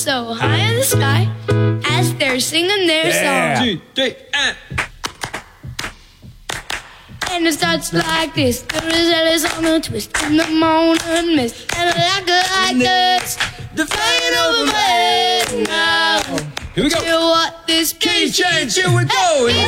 so high in the sky as they're singing their song. 2, 3, and... And it starts like this. The result is on the twist in the morning mist. And like this, the flying over my head now. Here we go. Feel what this Key piece change, here we go.